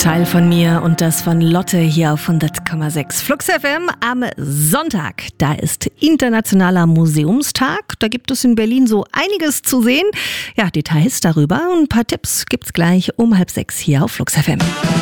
Teil von mir und das von Lotte hier auf 100,6 Flux FM am Sonntag. Da ist Internationaler Museumstag. Da gibt es in Berlin so einiges zu sehen. Ja, Details darüber und ein paar Tipps gibt's gleich um 5:30 hier auf Flux FM.